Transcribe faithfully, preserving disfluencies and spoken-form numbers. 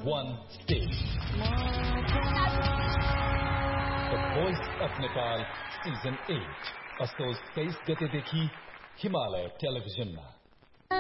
one stage. The Voice of Nepal Season eight. असोज तेईस गतेदेखि हिमालय टेलिभिजनमा।